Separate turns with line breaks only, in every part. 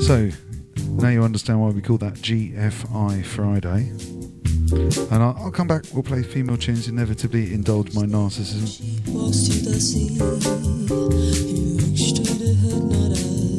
So, now you understand why we call that GFI Friday. And I'll come back, we'll play female tunes, inevitably indulge my narcissism.
She walks to the sea, he looks to the head, not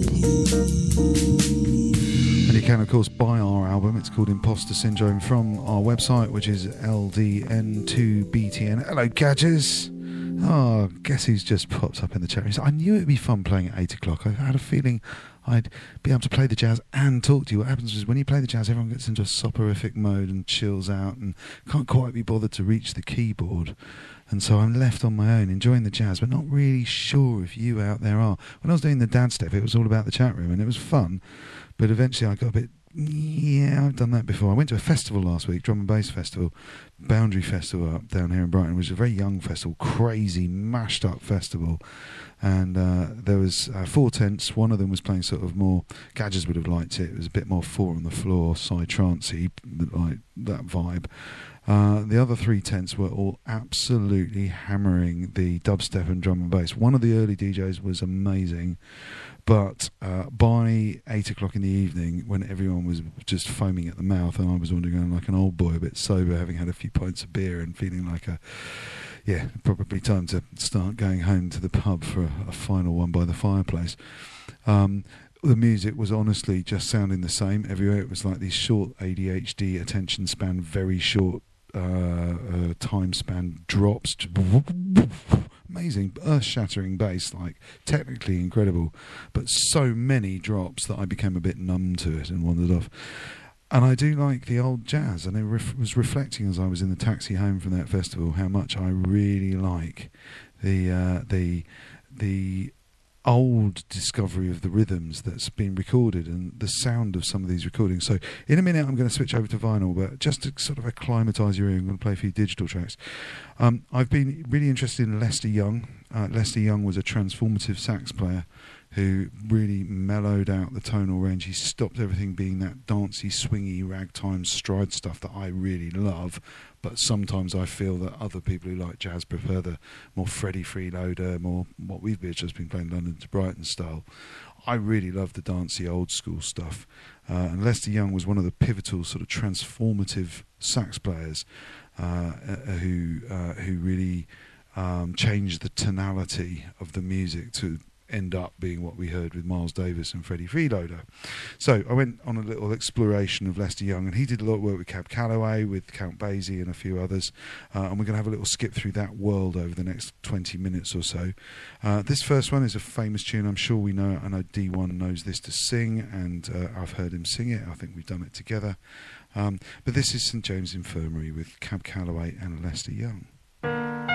And you can, of course, buy our album. It's called Imposter Syndrome from our website, which is LDN2BTN. Hello, catchers. Oh, guess who's just popped up in the chat room? I knew it'd be fun playing at 8 o'clock. I had a feeling I'd be able to play the jazz and talk to you. What happens is when you play the jazz, everyone gets into a soporific mode and chills out and can't quite be bothered to reach the keyboard. And so I'm left on my own, enjoying the jazz, but not really sure if you out there are. When I was doing the dad step, it was all about the chat room, and it was fun. But eventually I got a bit, yeah, I've done that before. I went to a festival last week, drum and bass festival, Boundary Festival up down here in Brighton, which was a very young festival, crazy, mashed up festival. And there was 4 tents. One of them was playing sort of more, Gadgers would have liked it. It was a bit more 4 on the floor, psytrance-y, like that vibe. The other 3 tents were all absolutely hammering the dubstep and drum and bass. One of the early DJs was amazing, but by 8 o'clock in the evening, when everyone was just foaming at the mouth and I was wandering like an old boy, a bit sober, having had a few pints of beer and feeling like probably time to start going home to the pub for a final one by the fireplace. The music was honestly just sounding the same everywhere. It was like these short ADHD attention span, very short time span drops. Amazing, earth-shattering bass, like technically incredible, but so many drops that I became a bit numb to it and wandered off. And I do like the old jazz, and I was reflecting as I was in the taxi home from that festival how much I really like the old discovery of the rhythms that's been recorded and the sound of some of these recordings. So in a minute I'm going to switch over to vinyl, but just to sort of acclimatise your ear, I'm going to play a few digital tracks. I've been really interested in Lester Young. Lester Young was a transformative sax player who really mellowed out the tonal range. He stopped everything being that dancey, swingy, ragtime stride stuff that I really love, but sometimes I feel that other people who like jazz prefer the more Freddie Freeloader, more what we've just been playing, London to Brighton style. I really love the dancey old school stuff, and Lester Young was one of the pivotal sort of transformative sax players who really changed the tonality of the music to end up being what we heard with Miles Davis and Freddie Freeloader. So I went on a little exploration of Lester Young, and he did a lot of work with Cab Calloway, with Count Basie and a few others, and we're going to have a little skip through that world over the next 20 minutes or so. This first one is a famous tune. I'm sure we know it. I know D1 knows this to sing, and I've heard him sing it. I think we've done it together. But this is St James Infirmary with Cab Calloway and Lester Young.